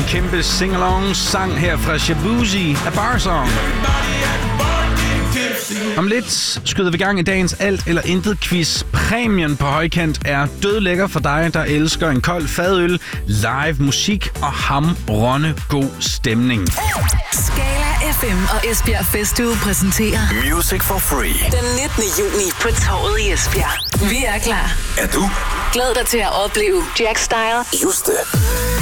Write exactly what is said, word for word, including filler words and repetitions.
kæmpe sing-along sang her fra Shabuzi af Bar Song. Om lidt skyder vi gang i dagens alt eller intet quiz. Præmien på højkant er dødlækker for dig, der elsker en kold fadøl, live musik og hamrende god stemning. Scala F M og Esbjerg Festuge præsenterer Music for Free den nittende juni på Torvet i Esbjerg. Vi er klar. Er du? Glæd dig til at opleve Jack Style, Juste